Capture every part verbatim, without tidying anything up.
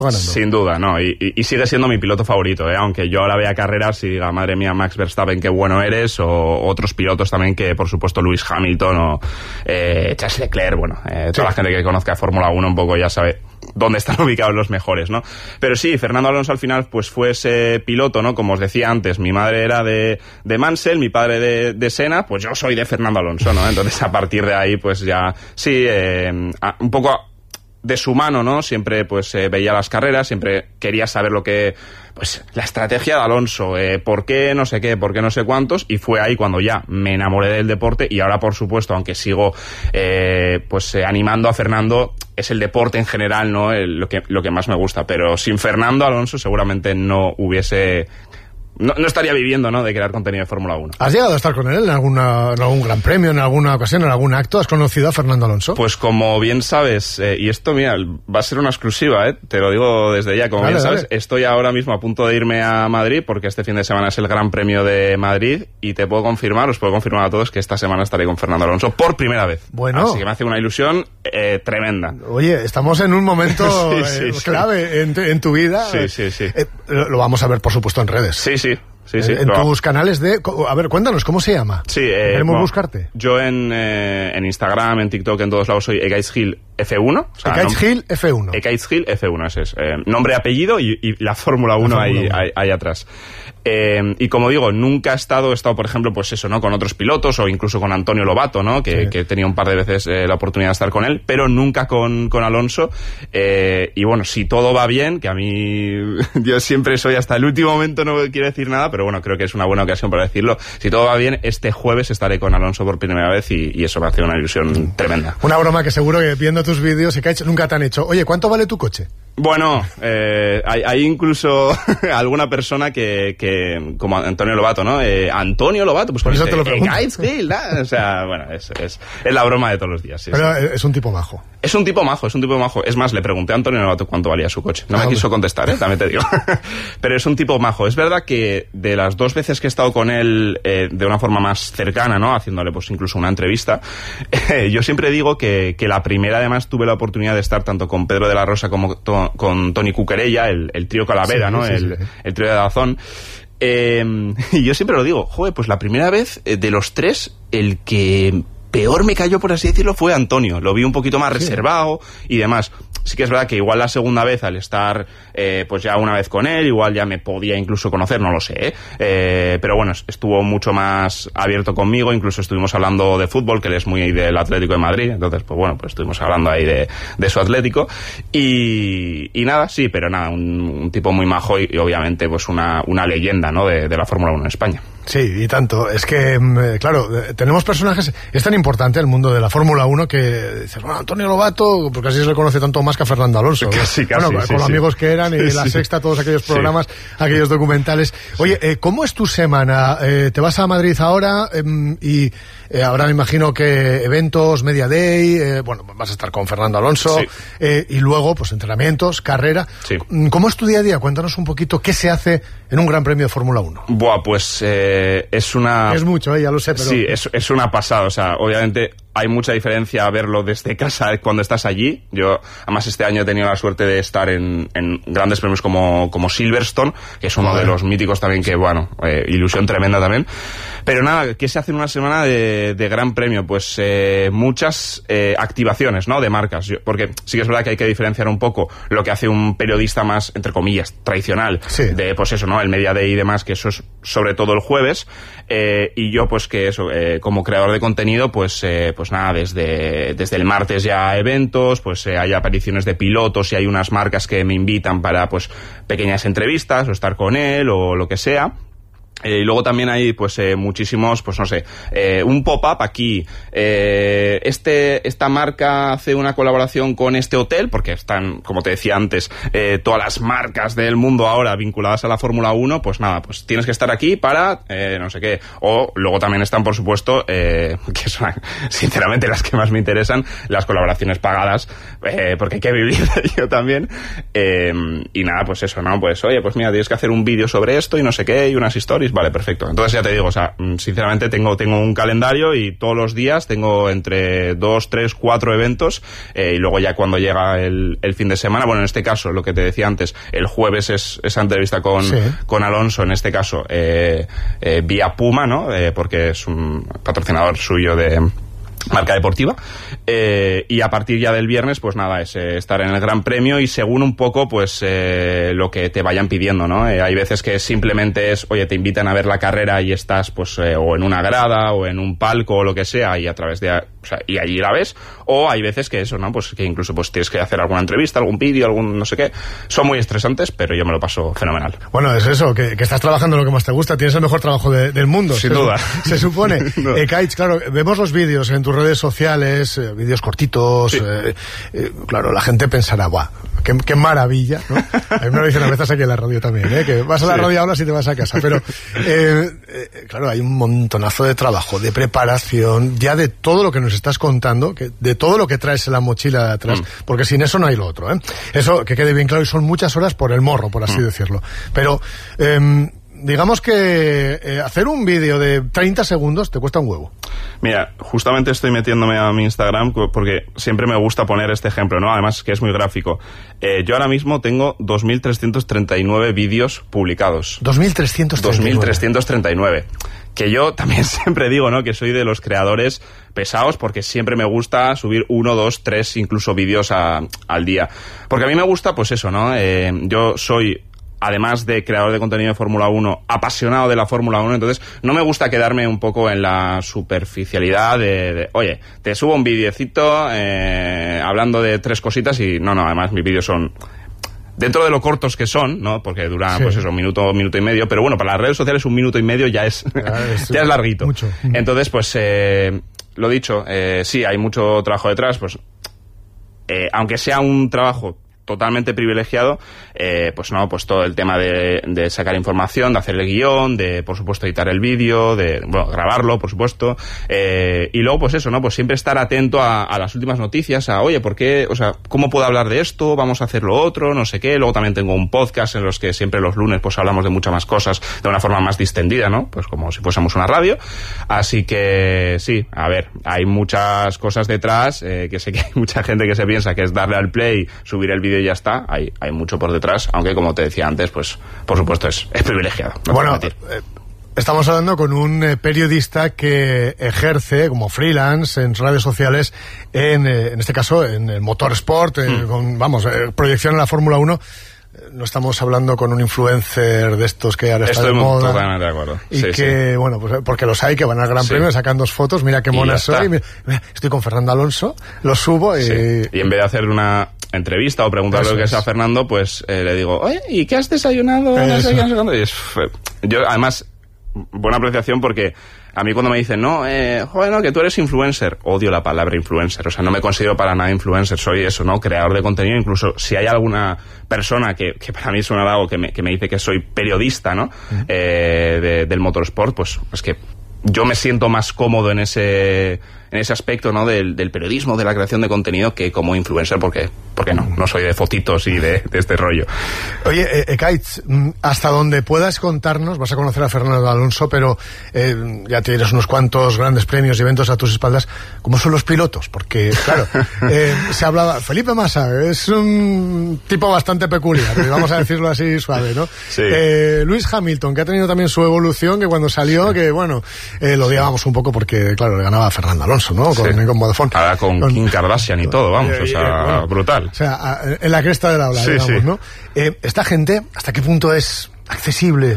ganando. Sin duda, ¿no? Y, y, y sigue siendo mi piloto favorito, ¿eh? Aunque yo ahora vea carreras y diga, madre mía, Max Verstappen, qué bueno eres, o otros pilotos también que, por supuesto, Lewis Hamilton o eh, Charles Leclerc, bueno, eh, toda sí. La gente que conozca Fórmula uno un poco ya sabe dónde están ubicados los mejores, ¿no? Pero sí, Fernando Alonso al final pues fue ese piloto, ¿no? Como os decía antes, mi madre era de, de Mansell, mi padre de, de Senna, pues yo soy de Fernando Alonso, ¿no? Entonces a partir de ahí pues ya, sí, eh, un poco de su mano, ¿no? Siempre pues eh, veía las carreras, siempre quería saber lo que, pues la estrategia de Alonso, eh, por qué no sé qué, por qué no sé cuántos, y fue ahí cuando ya me enamoré del deporte. Y ahora, por supuesto, aunque sigo eh, pues eh, animando a Fernando, es el deporte en general, ¿no? El, lo que lo que más me gusta, pero sin Fernando Alonso seguramente no hubiese No, no estaría viviendo, ¿no?, de crear contenido de Fórmula uno. ¿Has llegado a estar con él en, alguna, en algún gran premio, en alguna ocasión, en algún acto? ¿Has conocido a Fernando Alonso? Pues como bien sabes, eh, y esto, mira, va a ser una exclusiva, ¿eh? Te lo digo desde ya, como dale, bien sabes, dale. Estoy ahora mismo a punto de irme a Madrid, porque este fin de semana es el Gran Premio de Madrid, y te puedo confirmar, os puedo confirmar a todos que esta semana estaré con Fernando Alonso por primera vez. Bueno. Así que me hace una ilusión eh, tremenda. Oye, estamos en un momento sí, sí, eh, sí. clave en, en tu vida. Sí, sí, sí. Eh, lo vamos a ver, por supuesto, en redes. Sí, sí. Sí, sí, en pero... tus canales de... A ver, cuéntanos, ¿cómo se llama? Sí, eh, queremos bueno, buscarte. Yo en, eh, en Instagram, en TikTok, en todos lados soy Ekaitz Gil F uno. O sea, Ekaitz Gil F uno. Ekaitz Gil F uno, ese es. Eh, nombre, apellido y, y la Fórmula uno ahí, ahí, ahí atrás. Eh, y como digo, nunca he estado, he estado, por ejemplo, pues eso, ¿no?, con otros pilotos o incluso con Antonio Lobato, ¿no?, que, sí. que he tenido un par de veces eh, la oportunidad de estar con él, pero nunca con, con Alonso. Eh, y bueno, si todo va bien, que a mí yo siempre soy hasta el último momento, no quiero decir nada, pero bueno, creo que es una buena ocasión para decirlo. Si todo va bien, este jueves estaré con Alonso por primera vez y, y eso me hace una ilusión tremenda. Una broma que seguro que viendo tus vídeos nunca te han hecho. Oye, ¿cuánto vale tu coche? Bueno, eh, hay, hay incluso alguna persona que, que, como Antonio Lobato, ¿no? Eh, Antonio Lobato, pues por eso dice, te lo pregunto. Ekaitz Gil, ¿no? O sea, bueno, es, es, es la broma de todos los días. Sí, Pero sí. Es un tipo majo. Es un tipo majo, es un tipo majo. Es más, le pregunté a Antonio Lobato cuánto valía su coche. No ah, me quiso contestar, ¿eh? También te digo. Pero es un tipo majo. Es verdad que de las dos veces que he estado con él eh, de una forma más cercana, ¿no?, haciéndole pues incluso una entrevista, eh, yo siempre digo que, que la primera, además, tuve la oportunidad de estar tanto con Pedro de la Rosa como to, con Toni Cuquerella, el, el trío Calavera, sí, ¿no? Sí, el, sí. el trío de Dazón. Eh, y yo siempre lo digo, joder, pues la primera vez eh, de los tres, el que peor me cayó, por así decirlo, fue Antonio. Lo vi un poquito más sí. reservado y demás. Sí que es verdad que igual la segunda vez, al estar eh, pues ya una vez con él, igual ya me podía incluso conocer, no lo sé, ¿eh? Eh, pero bueno, estuvo mucho más abierto conmigo, incluso estuvimos hablando de fútbol, que él es muy del Atlético de Madrid, entonces pues bueno, pues estuvimos hablando ahí de, de su Atlético y, y nada, sí, pero nada, un, un tipo muy majo y, y obviamente pues una, una leyenda, ¿no?, de, de la Fórmula uno en España. Sí, y tanto. Es que, claro, tenemos personajes... Es tan importante el mundo de la Fórmula uno que dices, bueno, Antonio Lobato, porque así se le conoce tanto más que a Fernando Alonso. Casi, casi, bueno, sí, con los sí. amigos que eran, y sí, La Sexta, todos aquellos programas, sí. aquellos documentales. Oye, eh, ¿cómo es tu semana? Eh, ¿Te vas a Madrid ahora? Eh, y eh, ahora me imagino que eventos, Media Day, eh, bueno, vas a estar con Fernando Alonso, sí. eh, y luego, pues, entrenamientos, carrera. Sí. ¿Cómo es tu día a día? Cuéntanos un poquito qué se hace en un Gran Premio de Fórmula uno. Buah, pues eh, es una... Es mucho, eh, ya lo sé, pero... Sí, es, es una pasada, o sea, obviamente hay mucha diferencia a verlo desde casa cuando estás allí. Yo, además, este año he tenido la suerte de estar en, en grandes premios como, como Silverstone, que es uno Joder. de los míticos también que, bueno, eh, ilusión tremenda también. Pero nada, ¿qué se hace en una semana de, de Gran Premio? Pues eh, muchas eh, activaciones, ¿no?, de marcas. Yo, porque sí que es verdad que hay que diferenciar un poco lo que hace un periodista más, entre comillas, tradicional, sí. de, pues eso, ¿no?, el Media Day y demás, que eso es sobre todo el jueves. Eh, y yo, pues que eso, eh, como creador de contenido, pues... Eh, pues nada, desde, desde el martes ya eventos, pues eh, hay apariciones de pilotos y hay unas marcas que me invitan para pues pequeñas entrevistas o estar con él o lo que sea. Eh, y luego también hay pues eh, muchísimos, pues no sé, eh, un pop-up aquí, eh, este esta marca hace una colaboración con este hotel, porque están, como te decía antes, eh, todas las marcas del mundo ahora vinculadas a la Fórmula uno, pues nada, pues tienes que estar aquí para eh, no sé qué. O luego también están, por supuesto, eh, que son sinceramente las que más me interesan, las colaboraciones pagadas, eh, porque hay que vivir de ello también. Eh, y nada, pues eso, ¿no? Pues oye, pues mira, tienes que hacer un vídeo sobre esto y no sé qué, y unas historias, Luis, vale, perfecto. Entonces ya te digo, o sea, sinceramente tengo, tengo un calendario y todos los días tengo entre dos, tres, cuatro eventos eh, y luego ya cuando llega el, el fin de semana, bueno, en este caso, lo que te decía antes, el jueves es esa entrevista con, sí. con Alonso, en este caso, eh, eh, vía Puma, ¿no? Eh, porque es un patrocinador suyo de marca deportiva, eh, y a partir ya del viernes pues nada, es eh, estar en el Gran Premio y según un poco pues eh, lo que te vayan pidiendo, ¿no? Eh, hay veces que simplemente es, oye, te invitan a ver la carrera y estás pues eh, o en una grada o en un palco o lo que sea y a través de, o sea, y allí la ves, o hay veces que eso, ¿no? Pues que incluso pues tienes que hacer alguna entrevista, algún vídeo, algún no sé qué. Son muy estresantes, pero yo me lo paso fenomenal. Bueno, es eso, que, que estás trabajando en lo que más te gusta, tienes el mejor trabajo de, del mundo. Sin se duda. Su, se supone. no. eh, Kaich, claro, vemos los vídeos en tu redes sociales, eh, vídeos cortitos, sí. eh, eh, claro, la gente pensará, guau, qué, qué maravilla, ¿no? A mí me lo dicen a veces aquí en la radio también, ¿eh? Que vas a la sí. radio ahora si te vas a casa, pero eh, eh, claro, hay un montonazo de trabajo, de preparación, ya de todo lo que nos estás contando, que, de todo lo que traes en la mochila de atrás, mm. porque sin eso no hay lo otro, ¿eh? Eso, que quede bien claro, y son muchas horas por el morro, por así mm. decirlo, pero eh, digamos que eh, hacer un vídeo de treinta segundos te cuesta un huevo. Mira, justamente estoy metiéndome a mi Instagram porque siempre me gusta poner este ejemplo, ¿no? Además que es muy gráfico. Eh, yo ahora mismo tengo dos mil trescientos treinta y nueve vídeos publicados. dos mil trescientos treinta y nueve. dos mil trescientos treinta y nueve. Que yo también siempre digo, ¿no? Que soy de los creadores pesados porque siempre me gusta subir uno, dos, tres, incluso vídeos a, al día. Porque a mí me gusta, pues eso, ¿no? Eh, yo soy, además de creador de contenido de Fórmula uno, apasionado de la Fórmula uno, entonces no me gusta quedarme un poco en la superficialidad de, de oye, te subo un videocito eh, hablando de tres cositas y no, no, además mis vídeos son dentro de lo cortos que son, ¿no? Porque duran, sí. pues eso, un minuto, minuto y medio, pero bueno, para las redes sociales un minuto y medio ya es, es ya es larguito. Mucho. Entonces, pues, eh, lo dicho, eh, sí, hay mucho trabajo detrás, pues, eh, aunque sea un trabajo totalmente privilegiado, eh, pues no, pues todo el tema de, de sacar información, de hacer el guión, de por supuesto editar el vídeo, de bueno, grabarlo, por supuesto, eh, y luego pues eso, ¿no? Pues siempre estar atento a, a las últimas noticias, a oye, ¿por qué? O sea, ¿cómo puedo hablar de esto? Vamos a hacer lo otro, no sé qué. Luego también tengo un podcast en los que siempre los lunes pues hablamos de muchas más cosas de una forma más distendida, ¿no? Pues como si fuésemos una radio. Así que sí, a ver, hay muchas cosas detrás, eh, que sé que hay mucha gente que se piensa que es darle al play, subir el vídeo y ya está. Hay, hay mucho por detrás, aunque como te decía antes, pues por supuesto es, es privilegiado. No bueno, eh, estamos hablando con un eh, periodista que ejerce como freelance en redes sociales, en, eh, en este caso en el motorsport, eh, mm. con, vamos, eh, proyección en la Fórmula uno. No estamos hablando con un influencer de estos que ahora está Estoy de moda. Totalmente de acuerdo. Y sí, que, sí. bueno, pues porque los hay que van al Gran sí. Premio, sacan dos fotos, mira qué mona soy. Mira, mira, estoy con Fernando Alonso, lo subo y... Sí. Y en vez de hacer una entrevista o preguntarle Eso lo que es a Fernando, pues eh, le digo, oye, ¿y qué has desayunado? No sé qué, no sé y es, yo, además, buena apreciación porque a mí cuando me dicen, no, eh, joder, no, que tú eres influencer, odio la palabra influencer, o sea, no me considero para nada influencer, soy eso, ¿no? Creador de contenido, incluso si hay alguna persona que, que para mí es un halago que me, que me dice que soy periodista, ¿no? Uh-huh. Eh, de, del motorsport, pues es que yo me siento más cómodo en ese en ese aspecto, ¿no? Del, del periodismo, de la creación de contenido, que como influencer, porque porque no, no soy de fotitos y de, de este rollo. Oye, eh, eh, Kaich, hasta donde puedas contarnos, vas a conocer a Fernando Alonso, pero eh, ya tienes unos cuantos grandes premios y eventos a tus espaldas. ¿Cómo son los pilotos? Porque, claro, eh, se hablaba, Felipe Massa es un tipo bastante peculiar, vamos a decirlo así suave, ¿no? Sí. Eh, Lewis Hamilton, que ha tenido también su evolución, que cuando salió, sí. que bueno, eh, lo odiábamos un poco porque, claro, le ganaba a Fernando Alonso, ¿no? Con, sí. con Vodafone. Ahora con, con Kim Kardashian y todo, vamos, eh, o sea, eh, bueno, brutal. O sea, en la cresta de la ola, sí, digamos, sí. ¿no? Eh, esta gente, ¿hasta qué punto es accesible?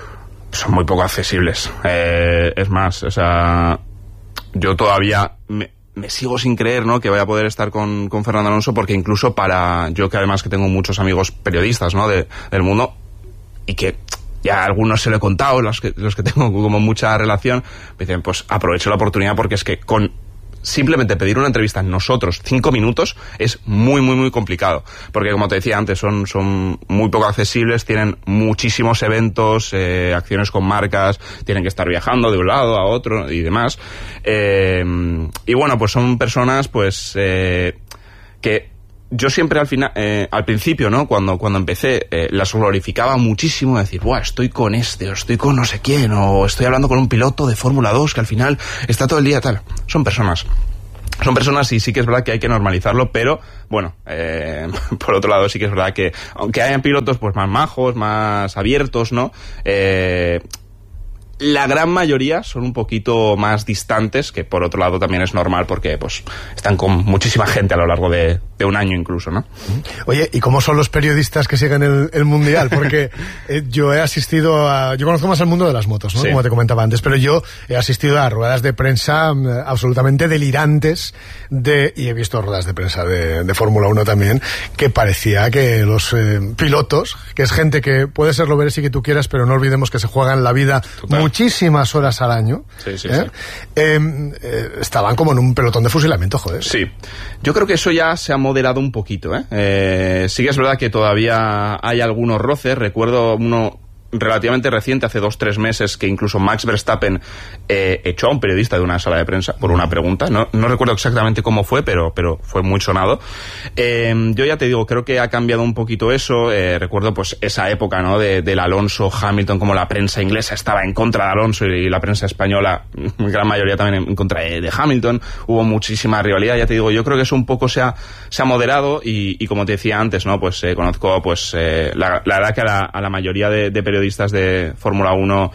Son muy poco accesibles. Eh, es más, o sea, yo todavía me, me sigo sin creer, ¿no? Que vaya a poder estar con, con Fernando Alonso, porque incluso para yo, que además que tengo muchos amigos periodistas, ¿no? De, del mundo, y que ya a algunos se lo he contado, los que, los que tengo como mucha relación, me dicen, pues aprovecho la oportunidad porque es que con simplemente pedir una entrevista nosotros, cinco minutos, es muy, muy, muy complicado. Porque, como te decía antes, son, son muy poco accesibles, tienen muchísimos eventos, eh, acciones con marcas, tienen que estar viajando de un lado a otro y demás. Eh, y bueno, pues son personas, pues, eh, que yo siempre al final, eh, al principio, ¿no? Cuando, cuando empecé, eh, las glorificaba muchísimo, decir, buah, estoy con este, o estoy con no sé quién, o estoy hablando con un piloto de Fórmula dos que al final está todo el día tal. Son personas. Son personas y sí que es verdad que hay que normalizarlo, pero bueno, eh, por otro lado sí que es verdad que aunque hayan pilotos pues más majos, más abiertos, ¿no? Eh, la gran mayoría son un poquito más distantes, que por otro lado también es normal porque pues están con muchísima gente a lo largo de, de un año incluso, ¿no? Oye, ¿y cómo son los periodistas que siguen el, el Mundial? Porque eh, yo he asistido a... Yo conozco más el mundo de las motos, ¿no? Sí. Como te comentaba antes, pero yo he asistido a ruedas de prensa eh, absolutamente delirantes de, y he visto ruedas de prensa de, de Fórmula uno también, que parecía que los eh, pilotos, que es gente que puede ser lo veres y que tú quieras, pero no olvidemos que se juegan la vida Total. muchísimas horas al año, sí, sí, ¿eh? Sí. Eh, eh, estaban como en un pelotón de fusilamiento, joder. Sí, yo creo que eso ya se ha moderado un poquito, ¿eh? Eh, sí que es verdad que todavía hay algunos roces. Recuerdo uno relativamente reciente, hace dos, tres meses, que incluso Max Verstappen eh, echó a un periodista de una sala de prensa por una pregunta. No, no recuerdo exactamente cómo fue, pero, pero fue muy sonado. Eh, yo ya te digo, creo que ha cambiado un poquito eso. Eh, recuerdo pues esa época, ¿no? De, del Alonso Hamilton, como la prensa inglesa estaba en contra de Alonso y la prensa española, gran mayoría también en contra de, de Hamilton. Hubo muchísima rivalidad, ya te digo. Yo creo que eso un poco se ha, se ha moderado y, y como te decía antes, ¿no? Pues eh, conozco, pues eh, la, la verdad que a la, a la mayoría de, de periodistas de Fórmula uno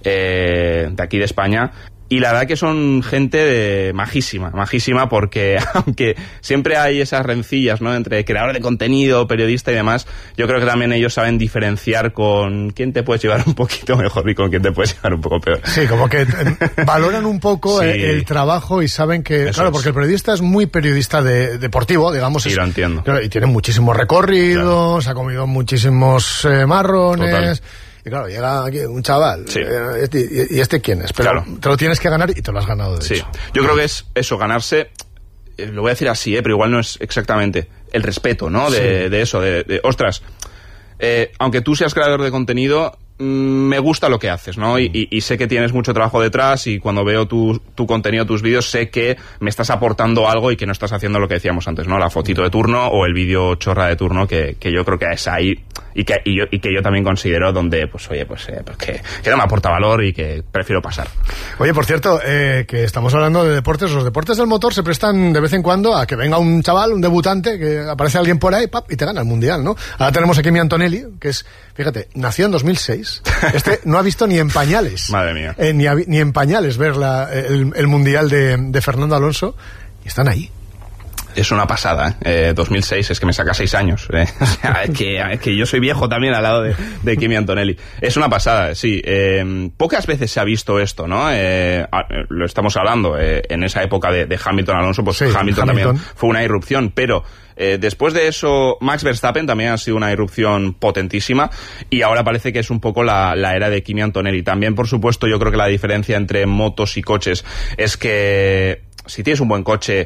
eh, de aquí de España, y la verdad que son gente de majísima, majísima, porque aunque siempre hay esas rencillas, ¿no? Entre creador de contenido, periodista y demás, yo creo que también ellos saben diferenciar con quién te puedes llevar un poquito mejor y con quién te puedes llevar un poco peor. Sí, como que valoran un poco sí. el, el trabajo y saben que, Eso claro, es. porque el periodista es muy periodista de, deportivo, digamos. Sí, es, lo entiendo. Claro, y tiene muchísimos recorridos, claro. ha comido muchísimos eh, marrones... Total. Y claro, llega aquí un chaval, sí. eh, este, ¿y este quién es? Pero claro. te lo tienes que ganar y te lo has ganado, de sí. hecho. Yo creo que es eso, ganarse, eh, lo voy a decir así, eh, pero igual no es exactamente el respeto, ¿no? De, sí. de eso, de, de ostras, eh, aunque tú seas creador de contenido, me gusta lo que haces, ¿no? Y, y, y sé que tienes mucho trabajo detrás y cuando veo tu, tu contenido, tus vídeos, sé que me estás aportando algo y que no estás haciendo lo que decíamos antes, ¿no? La fotito de turno o el vídeo chorra de turno, que, que yo creo que es ahí y que, y yo, y que yo también considero donde, pues oye, pues, eh, pues que, que no me aporta valor y que prefiero pasar. Oye, por cierto, eh, que estamos hablando de deportes, los deportes del motor se prestan de vez en cuando a que venga un chaval, un debutante, que aparece alguien por ahí, pap, y te gana el mundial, ¿no? Ahora tenemos aquí a mi Antonelli, que es, fíjate, nació en dos mil seis. Este no ha visto ni en pañales. Madre mía. Eh, ni, a, ni en pañales ver la, el, el mundial de, de Fernando Alonso. Y están ahí. Es una pasada, ¿eh? Eh, dos mil seis, es que me saca seis años. ¿eh? O sea, es que, es que yo soy viejo también al lado de, de Kimi Antonelli. Es una pasada, sí. Eh, pocas veces se ha visto esto, ¿no? Eh, lo estamos hablando. Eh, en esa época de, de Hamilton-Alonso, pues sí, Hamilton, Hamilton también fue una irrupción, pero... Eh, después de eso, Max Verstappen también ha sido una irrupción potentísima y ahora parece que es un poco la, la era de Kimi Antonelli. También, por supuesto, yo creo que la diferencia entre motos y coches es que si tienes un buen coche,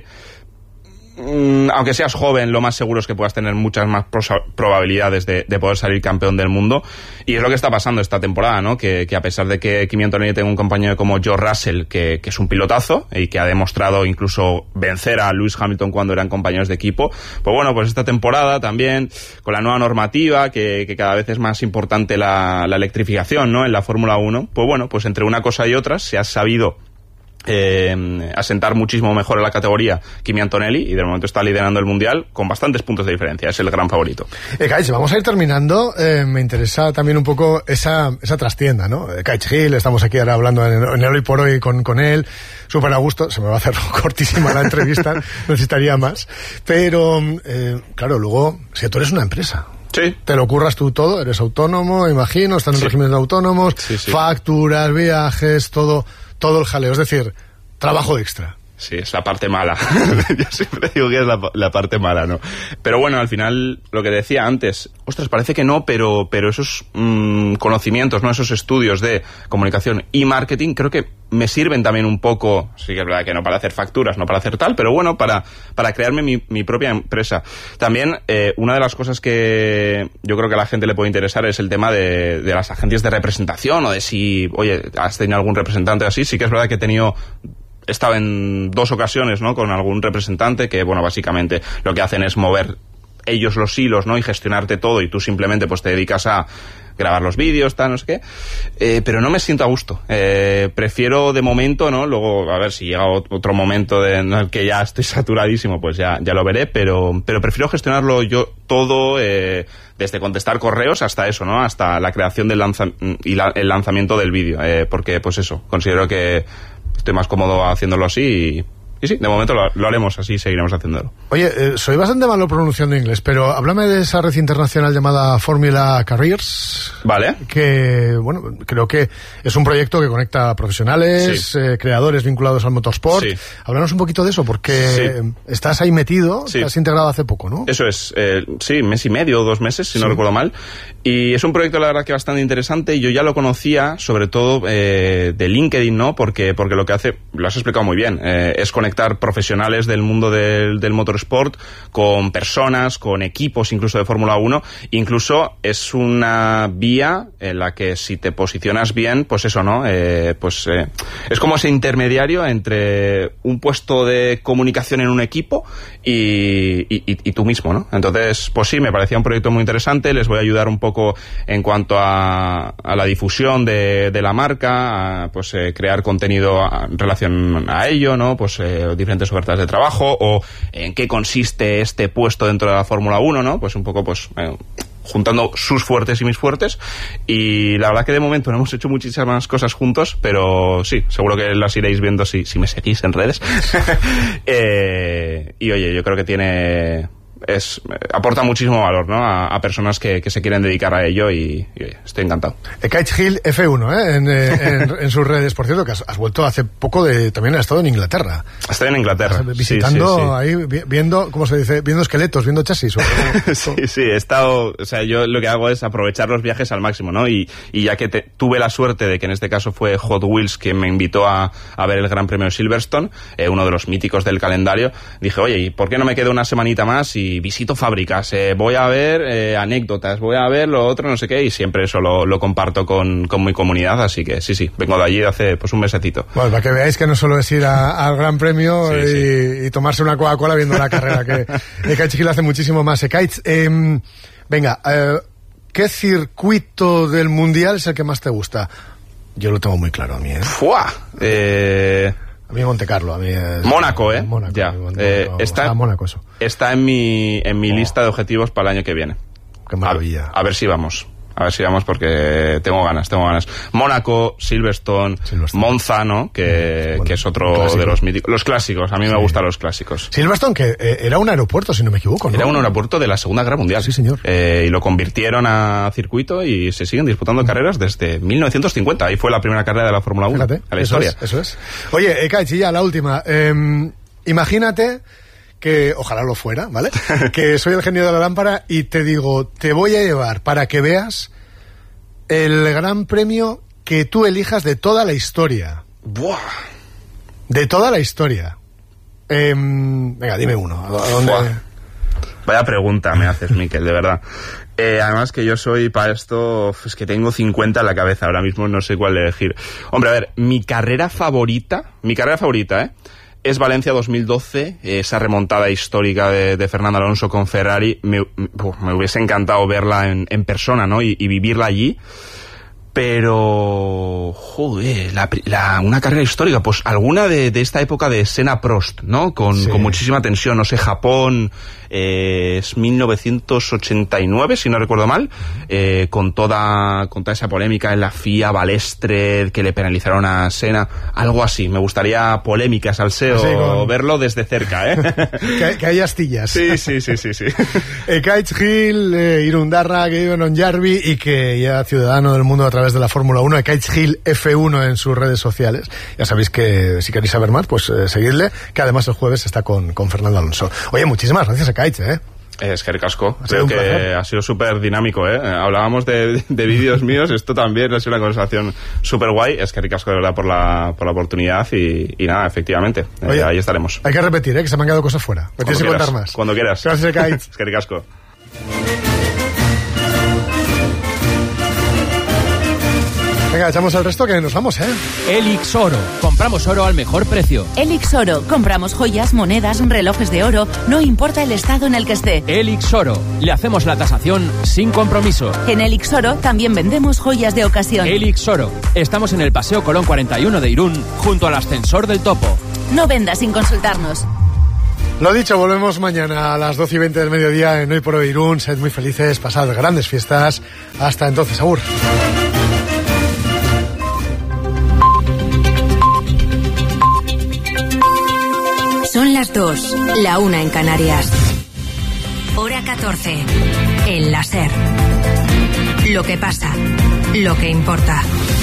mmm, aunque seas joven, lo más seguro es que puedas tener muchas más probabilidades de, de poder salir campeón del mundo. Y es lo que está pasando esta temporada, ¿no? Que, que a pesar de que Kimi Antonelli tenga un compañero como George Russell, que, que es un pilotazo y que ha demostrado incluso vencer a Lewis Hamilton cuando eran compañeros de equipo, pues bueno, pues esta temporada también, con la nueva normativa, que, que cada vez es más importante la, la electrificación, ¿no? En la Fórmula uno, pues bueno, pues entre una cosa y otra se ha sabido Eh, asentar muchísimo mejor en la categoría Kimi Antonelli y de momento está liderando el mundial con bastantes puntos de diferencia, es el gran favorito. Eh, Kaich, vamos a ir terminando. Eh, me interesa también un poco esa, esa trastienda, ¿no? Eh, Kaich Hill, estamos aquí ahora hablando en, en el hoy por hoy con, con él, súper a gusto, se me va a hacer cortísima la entrevista, necesitaría más, pero eh, claro, luego, si tú eres una empresa, sí. Te lo curras tú todo, eres autónomo, imagino, están en sí. regímenes de autónomos, sí, sí. facturas, viajes, todo, todo el jaleo, es decir, trabajo extra. Sí, es la parte mala. Yo siempre digo que es la, la parte mala, ¿no? Pero bueno, al final, lo que decía antes, ostras, parece que no, pero, pero esos mmm, conocimientos, ¿no? Esos estudios de comunicación y marketing, creo que me sirven también un poco, sí que es verdad que no para hacer facturas, no para hacer tal, pero bueno, para, para crearme mi, mi propia empresa. También, eh, una de las cosas que yo creo que a la gente le puede interesar es el tema de, de las agencias de representación o de si, oye, has tenido algún representante así. Sí que es verdad que he tenido... He estado en dos ocasiones, ¿no? Con algún representante que, bueno, básicamente lo que hacen es mover ellos los hilos, ¿no? Y gestionarte todo y tú simplemente pues te dedicas a grabar los vídeos, tal, no sé qué, eh, pero no me siento a gusto. Eh, prefiero de momento, ¿no? Luego, a ver si llega otro momento de, en el que ya estoy saturadísimo, pues ya, ya lo veré, pero, pero prefiero gestionarlo yo todo, eh, desde contestar correos hasta eso, ¿no? Hasta la creación del lanza y la, el lanzamiento del vídeo, eh, porque, pues eso, considero que estoy más cómodo haciéndolo así y... Y sí, de momento lo, lo haremos así, seguiremos haciéndolo. Oye, eh, soy bastante malo pronunciando inglés, pero háblame de esa red internacional llamada Formula Careers. Vale. Que, bueno, creo que es un proyecto que conecta profesionales, sí. eh, creadores vinculados al motorsport. Sí. Háblanos un poquito de eso, porque sí. estás ahí metido, sí. te has integrado hace poco, ¿no? Eso es, eh, sí, mes y medio, dos meses, si sí. no recuerdo mal. Y es un proyecto, la verdad, que bastante interesante. Yo ya lo conocía, sobre todo eh, de LinkedIn, ¿no? Porque, porque lo que hace, lo has explicado muy bien, eh, es conectar profesionales del mundo del, del motorsport con personas, con equipos incluso de Fórmula uno. Incluso es una vía en la que si te posicionas bien, pues eso, ¿no? Eh, pues eh, es como ese intermediario entre un puesto de comunicación en un equipo y, y, y tú mismo, ¿no? Entonces, pues sí, me parecía un proyecto muy interesante. Les voy a ayudar un poco en cuanto a, a la difusión de, de la marca, a, pues eh, crear contenido en relación a ello, ¿no? Pues eh, diferentes ofertas de trabajo o en qué consiste este puesto dentro de la Fórmula uno, ¿no? Pues un poco, pues, eh, juntando sus fuertes y mis fuertes, y la verdad que de momento no hemos hecho muchísimas cosas juntos, pero sí, seguro que las iréis viendo si, si me seguís en redes. eh, y oye, yo creo que tiene... Es, aporta muchísimo valor, ¿no? A, a personas que, que se quieren dedicar a ello y, y estoy encantado. Ekaich Gil F uno, ¿eh? En, en, en sus redes. Por cierto, que has, has vuelto hace poco de... También has estado en Inglaterra. Estoy en Inglaterra. Visitando sí, sí, sí. ahí, viendo, ¿cómo se dice? Viendo esqueletos, viendo chasis. ¿O? sí, sí, he estado... O sea, yo lo que hago es aprovechar los viajes al máximo, ¿no? Y, y ya que te, tuve la suerte de que en este caso fue Hot Wheels quien me invitó a, a ver el Gran Premio de Silverstone, eh, uno de los míticos del calendario, dije, oye, ¿y por qué no me quedo una semanita más y visito fábricas? Eh, voy a ver eh, anécdotas, voy a ver lo otro, no sé qué, y siempre eso lo, lo comparto con, con mi comunidad, así que sí, sí, vengo de allí hace pues un mesecito. Bueno, para que veáis que no solo es ir a, al Gran Premio sí, y, sí. y tomarse una Coca-Cola viendo la carrera, que Ekaich Gil hace muchísimo más. Ekaich, eh, venga, eh, ¿qué circuito del Mundial es el que más te gusta? Yo lo tengo muy claro a mí, ¿eh? ¡Fua! Eh... A mí Monte Carlo, a mí es... Mónaco, ¿eh? Mónaco, ya. Mónaco, eh, está, Mónaco, eso. Está en mi, en mi oh. lista de objetivos para el año que viene. Qué maravilla. A, a ver si vamos. A ver si vamos porque tengo ganas, tengo ganas. Mónaco, Silverstone, Silverstone. Monza, ¿no? Que, bueno, que es otro de los míticos. Los clásicos, a mí sí. me gustan los clásicos. Silverstone, que eh, era un aeropuerto, si no me equivoco, ¿no? Era un aeropuerto de la Segunda Guerra Mundial. Sí, señor. Eh, y lo convirtieron a circuito y se siguen disputando mm. carreras desde mil novecientos cincuenta. Ahí fue la primera carrera de la Fórmula uno. Fíjate, a la eso historia. Es, eso es. Oye, Ekaich, ya la última. Eh, imagínate... que ojalá lo fuera, ¿vale? Que soy el genio de la lámpara y te digo, te voy a llevar para que veas el gran premio que tú elijas de toda la historia. ¡Buah! De toda la historia. Eh, venga, dime uno. ¿Dónde? Vaya pregunta me haces, Miquel, de verdad. Eh, además que yo soy para esto, es que tengo cincuenta en la cabeza, ahora mismo no sé cuál elegir. Hombre, a ver, mi carrera favorita, mi carrera favorita, ¿eh? Es Valencia dos mil doce, esa remontada histórica de, de Fernando Alonso con Ferrari. Me, me hubiese encantado verla en, en persona, ¿no? Y, y vivirla allí. Pero, joder, la, la, una carrera histórica, pues alguna de, de esta época de Senna-Prost, ¿no? Con, sí. con muchísima tensión, no sé, Japón, eh, es mil novecientos ochenta y nueve, si no recuerdo mal, eh, con toda con toda esa polémica en la F I A, Balestre, que le penalizaron a Senna, algo así. Me gustaría polémica, salseo, sí, con... verlo desde cerca, ¿eh? que, que hay astillas. Sí, sí, sí, sí, sí. Ekaich Gil, eh, Irundarra, que vive en Onjarvi y que ya ciudadano del mundo a través de la Fórmula uno, Ekaich Gil F uno en sus redes sociales. Ya sabéis que si queréis saber más, pues eh, seguidle, que además el jueves está con, con Fernando Alonso. Oye, muchísimas gracias, Ekaich, ¿eh? Es que casco, creo que placer. Ha sido súper dinámico, ¿eh? Hablábamos de, de vídeos míos, esto también ha sido una conversación súper guay. Es que casco de verdad por la, por la oportunidad y, y nada, efectivamente, Oye, eh, ahí estaremos. Hay que repetir, ¿eh? Que se me han quedado cosas fuera. Me tienes que contar más. Cuando quieras. Gracias, Ekaich. Es que casco. Venga, echamos el resto que nos vamos, ¿eh? Elix Oro. Compramos oro al mejor precio. Elix Oro. Compramos joyas, monedas, relojes de oro, no importa el estado en el que esté. Elix Oro. Le hacemos la tasación sin compromiso. En Elix Oro también vendemos joyas de ocasión. Elix Oro. Estamos en el Paseo Colón cuarenta y uno de Irún, junto al ascensor del Topo. No venda sin consultarnos. Lo dicho, volvemos mañana a las doce y veinte del mediodía en Hoy por Hoy Irún. Sed muy felices, pasad grandes fiestas. Hasta entonces, agur. Son las dos, la una en Canarias. Hora catorce. El La SER. Lo que pasa, lo que importa.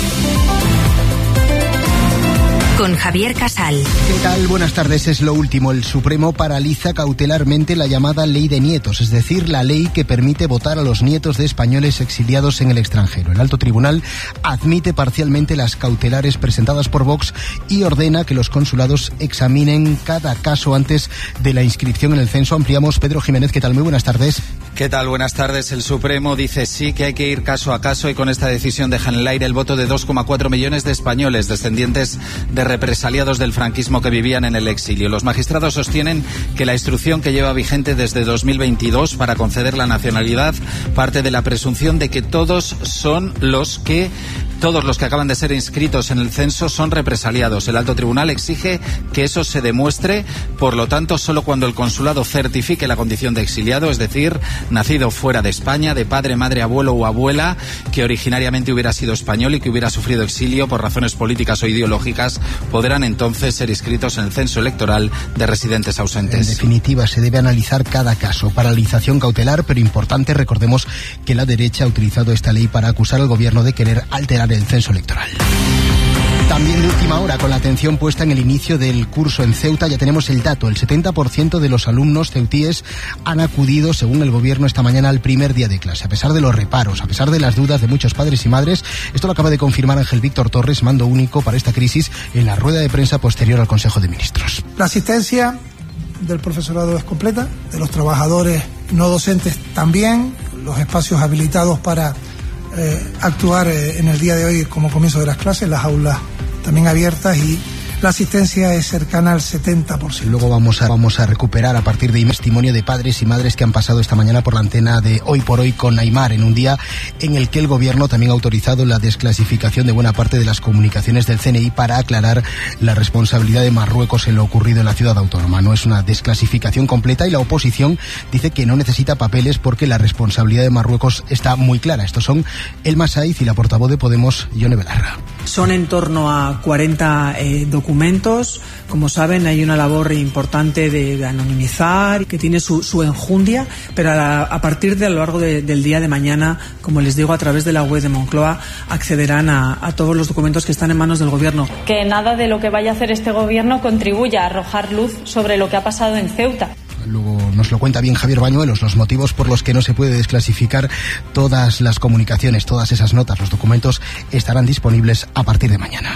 Con Javier Casal. ¿Qué tal? Buenas tardes. Es lo último. El Supremo paraliza cautelarmente la llamada Ley de Nietos, es decir, la ley que permite votar a los nietos de españoles exiliados en el extranjero. El Alto Tribunal admite parcialmente las cautelares presentadas por Vox y ordena que los consulados examinen cada caso antes de la inscripción en el censo. Ampliamos. Pedro Jiménez, ¿qué tal? Muy buenas tardes. ¿Qué tal? Buenas tardes. El Supremo dice sí que hay que ir caso a caso y con esta decisión dejan en el aire el voto de dos coma cuatro millones de españoles descendientes de represaliados del franquismo que vivían en el exilio. Los magistrados sostienen que la instrucción que lleva vigente desde dos mil veintidós para conceder la nacionalidad parte de la presunción de que todos son los que todos los que acaban de ser inscritos en el censo son represaliados. El Alto Tribunal exige que eso se demuestre, por lo tanto, solo cuando el consulado certifique la condición de exiliado, es decir, nacido fuera de España, de padre, madre, abuelo o abuela, que originariamente hubiera sido español y que hubiera sufrido exilio por razones políticas o ideológicas, podrán entonces ser inscritos en el censo electoral de residentes ausentes. En definitiva, se debe analizar cada caso. Paralización cautelar, pero importante, recordemos que la derecha ha utilizado esta ley para acusar al gobierno de querer alterar el censo electoral. También de última hora, con la atención puesta en el inicio del curso en Ceuta, ya tenemos el dato. El setenta por ciento de los alumnos ceutíes han acudido, según el gobierno, esta mañana al primer día de clase. A pesar de los reparos, a pesar de las dudas de muchos padres y madres, esto lo acaba de confirmar Ángel Víctor Torres, mando único para esta crisis, en la rueda de prensa posterior al Consejo de Ministros. La asistencia del profesorado es completa, de los trabajadores no docentes también, los espacios habilitados para eh, actuar eh, en el día de hoy como comienzo de las clases, las aulas también abiertas y la asistencia es cercana al setenta por ciento. Luego vamos a, vamos a recuperar a partir de ahí testimonio de padres y madres que han pasado esta mañana por la antena de Hoy por Hoy con Aimar, en un día en el que el gobierno también ha autorizado la desclasificación de buena parte de las comunicaciones del C N I para aclarar la responsabilidad de Marruecos en lo ocurrido en la ciudad autónoma. No es una desclasificación completa y la oposición dice que no necesita papeles porque la responsabilidad de Marruecos está muy clara. Estos son Elma Saiz y la portavoz de Podemos, Yone Belarra. Son en torno a cuarenta eh, documentos. Como saben, hay una labor importante de, de anonimizar, que tiene su, su enjundia, pero a, a partir de a lo largo de, del día de mañana, como les digo, a través de la web de Moncloa, accederán a, a todos los documentos que están en manos del gobierno. Que nada de lo que vaya a hacer este gobierno contribuya a arrojar luz sobre lo que ha pasado en Ceuta. Luego nos lo cuenta bien Javier Bañuelos, los motivos por los que no se puede desclasificar todas las comunicaciones, todas esas notas, los documentos estarán disponibles a partir de mañana.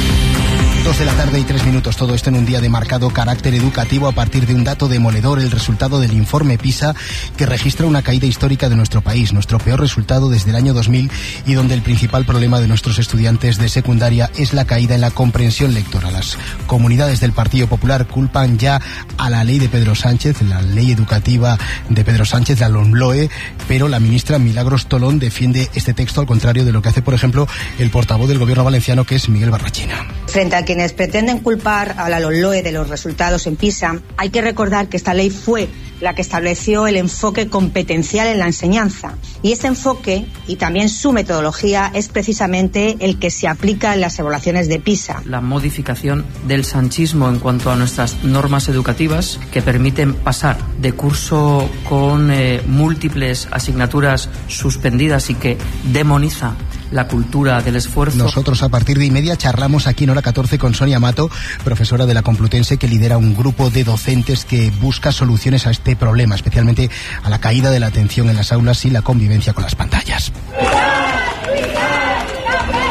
Dos de la tarde y tres minutos, todo esto en un día de marcado carácter educativo a partir de un dato demoledor, el resultado del informe PISA, que registra una caída histórica de nuestro país, nuestro peor resultado desde el año dos mil, y donde el principal problema de nuestros estudiantes de secundaria es la caída en la comprensión lectora. Las comunidades del Partido Popular culpan ya a la ley de Pedro Sánchez, la ley educativa de Pedro Sánchez, la LOMLOE, pero la ministra Milagros Tolón defiende este texto al contrario de lo que hace, por ejemplo, el portavoz del gobierno valenciano, que es Miguel Barrachina. Frente a quienes pretenden culpar a la LOMLOE de los resultados en PISA, hay que recordar que esta ley fue la que estableció el enfoque competencial en la enseñanza. Y este enfoque, y también su metodología, es precisamente el que se aplica en las evaluaciones de PISA. La modificación del sanchismo en cuanto a nuestras normas educativas, que permiten pasar de curso con eh, múltiples asignaturas suspendidas y que demoniza la cultura del esfuerzo. Nosotros a partir de y media charlamos aquí en Hora catorce con Sonia Mato, profesora de la Complutense, que lidera un grupo de docentes que busca soluciones a este problema, especialmente a la caída de la atención en las aulas y la convivencia con las pantallas.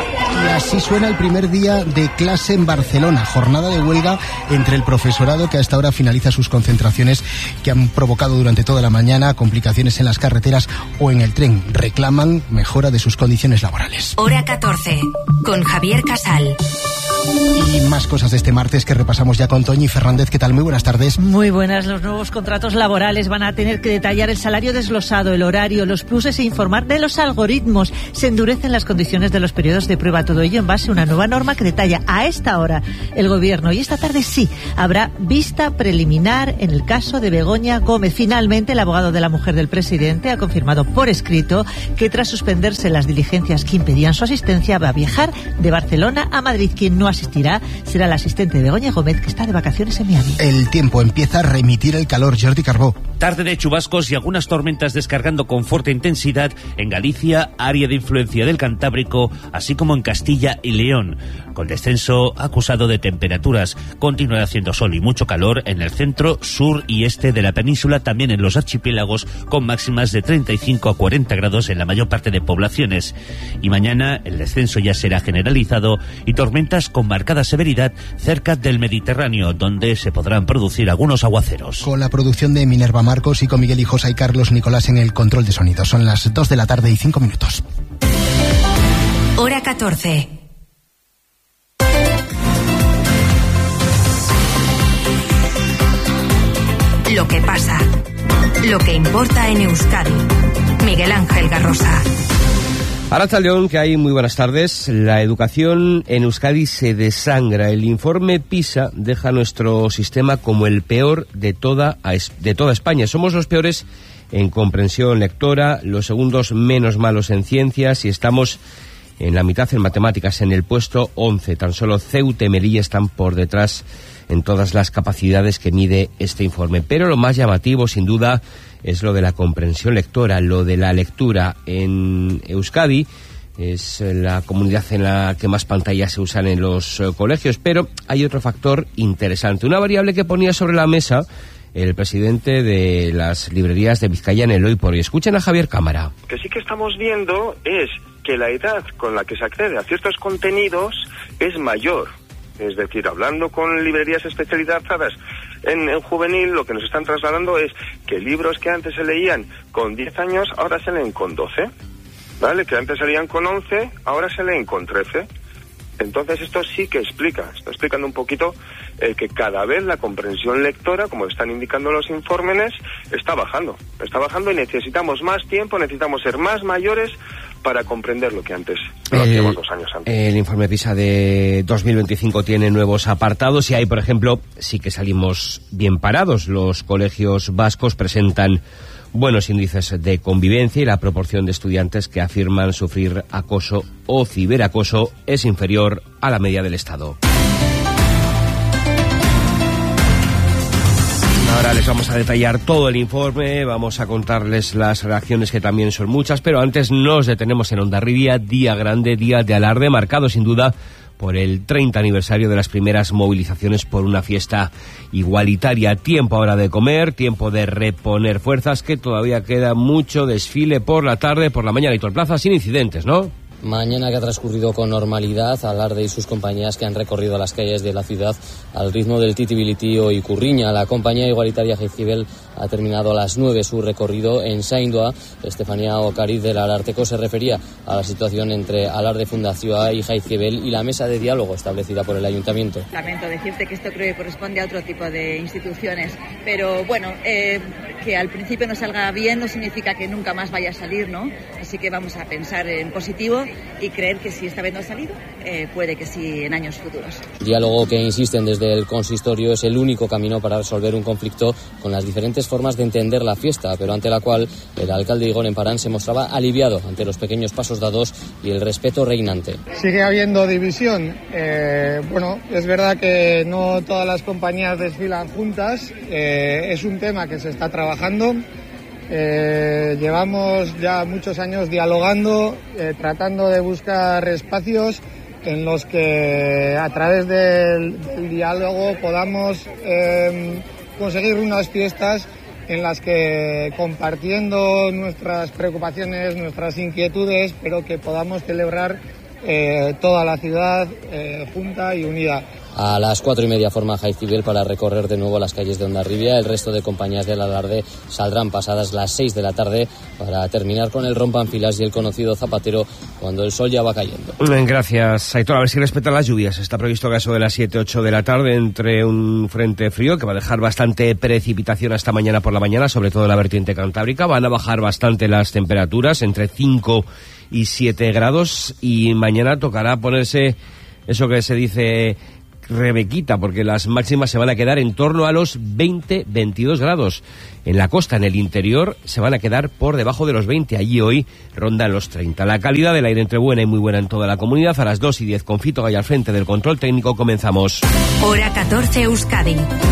Y así suena el primer día de clase en Barcelona, jornada de huelga entre el profesorado que hasta ahora finaliza sus concentraciones que han provocado durante toda la mañana complicaciones en las carreteras o en el tren. Reclaman mejora de sus condiciones laborales. Hora catorce, con Javier Casal. Y más cosas de este martes que repasamos ya con Toñi Fernández. ¿Qué tal? Muy buenas tardes. Muy buenas. Los nuevos contratos laborales van a tener que detallar el salario desglosado, el horario, los pluses e informar de los algoritmos. Se endurecen las condiciones de los periodos de prueba. Todo ello en base a una nueva norma que detalla a esta hora el Gobierno. Y esta tarde sí habrá vista preliminar en el caso de Begoña Gómez. Finalmente, el abogado de la mujer del presidente ha confirmado por escrito que tras suspenderse las diligencias que impedían su asistencia va a viajar de Barcelona a Madrid. Quien no asistirá será el asistente de Begoña Gómez, que está de vacaciones en Miami. El tiempo empieza a remitir el calor. Jordi Carbó. Tarde de chubascos y algunas tormentas descargando con fuerte intensidad en Galicia, área de influencia del Cantábrico, así como en Castilla y León. Con descenso acusado de temperaturas, continuará haciendo sol y mucho calor en el centro, sur y este de la península, también en los archipiélagos, con máximas de treinta y cinco a cuarenta grados en la mayor parte de poblaciones. Y mañana el descenso ya será generalizado y tormentas con marcada severidad cerca del Mediterráneo, donde se podrán producir algunos aguaceros. Con la producción de Minerva Marcos y con Miguel Hijosa y Carlos Nicolás en el control de sonido. Son las dos de la tarde y cinco minutos. Hora catorce. Lo que pasa, lo que importa en Euskadi. Miguel Ángel Garrosa. Arratsaldeon, que hay muy buenas tardes. La educación en Euskadi se desangra. El informe PISA deja nuestro sistema como el peor de toda, de toda España. Somos los peores en comprensión lectora, los segundos menos malos en ciencias y estamos en la mitad en matemáticas, en el puesto once. Tan solo Ceuta y Melilla están por detrás en todas las capacidades que mide este informe. Pero lo más llamativo, sin duda, es lo de la comprensión lectora, lo de la lectura. En Euskadi es la comunidad en la que más pantallas se usan en los eh, colegios, pero hay otro factor interesante, una variable que ponía sobre la mesa el presidente de las librerías de Vizcaya en el Hoy por Hoy. Escuchen a Javier Cámara. Que sí que estamos viendo es que la edad con la que se accede a ciertos contenidos es mayor. Es decir, hablando con librerías especializadas en, en juvenil, lo que nos están trasladando es que libros que antes se leían con diez años, ahora se leen con doce, ¿vale? Que antes se leían con once, ahora se leen con trece. Entonces esto sí que explica, está explicando un poquito eh, que cada vez la comprensión lectora, como están indicando los informes, está bajando. Está bajando y necesitamos más tiempo, necesitamos ser más mayores para comprender lo que antes, lo el, hacíamos dos años antes. El informe PISA de dos mil veinticinco tiene nuevos apartados y ahí, por ejemplo, sí que salimos bien parados. Los colegios vascos presentan buenos índices de convivencia y la proporción de estudiantes que afirman sufrir acoso o ciberacoso es inferior a la media del Estado. Ahora les vamos a detallar todo el informe, vamos a contarles las reacciones que también son muchas, pero antes nos detenemos en Hondarribia, día grande, día de alarde, marcado sin duda por el treinta aniversario de las primeras movilizaciones por una fiesta igualitaria. Tiempo ahora de comer, tiempo de reponer fuerzas, que todavía queda mucho desfile por la tarde, por la mañana y todo el plaza sin incidentes, ¿no? Mañana que ha transcurrido con normalidad, Alarde y sus compañías que han recorrido las calles de la ciudad al ritmo del Titibilitío y Curriña. La compañía igualitaria Jaizkibel ha terminado a las nueve su recorrido en Saindoa. Estefanía Ocariz del Ararteko se refería a la situación entre Alarde Fundazioa y Jaizkibel y la mesa de diálogo establecida por el ayuntamiento. Lamento decirte que esto creo que corresponde a otro tipo de instituciones, pero bueno, eh, que al principio no salga bien no significa que nunca más vaya a salir, ¿no? Así que vamos a pensar en positivo y creer que si esta vez no ha salido, eh, puede que sí en años futuros. Diálogo que insisten desde el consistorio es el único camino para resolver un conflicto con las diferentes formas de entender la fiesta, pero ante la cual el alcalde Igor Emparán se mostraba aliviado ante los pequeños pasos dados y el respeto reinante. Sigue habiendo división. Eh, bueno, es verdad que no todas las compañías desfilan juntas. Eh, es un tema que se está trabajando. Eh, llevamos ya muchos años dialogando, eh, tratando de buscar espacios en los que a través del, del diálogo podamos eh, conseguir unas fiestas en las que, compartiendo nuestras preocupaciones, nuestras inquietudes, pero que podamos celebrar eh, toda la ciudad eh, junta y unida. A las cuatro y media forma Jaizkibel para recorrer de nuevo las calles de Hondarribia. El resto de compañías del alarde saldrán pasadas las seis de la tarde para terminar con el rompanfilas y el conocido zapatero cuando el sol ya va cayendo. Gracias, Aitor. A ver si respetan las lluvias. Está previsto que a eso de las siete, ocho de la tarde entre un frente frío que va a dejar bastante precipitación hasta mañana por la mañana, sobre todo en la vertiente cantábrica. Van a bajar bastante las temperaturas, entre cinco y siete grados, y mañana tocará ponerse eso que se dice rebequita, porque las máximas se van a quedar en torno a los veinte, veintidós grados. En la costa, en el interior, se van a quedar por debajo de los veinte. Allí hoy rondan los treinta. La calidad del aire entre buena y muy buena en toda la comunidad. A las dos y diez con Fito Gay al frente del control técnico comenzamos. Hora catorce Euskadi.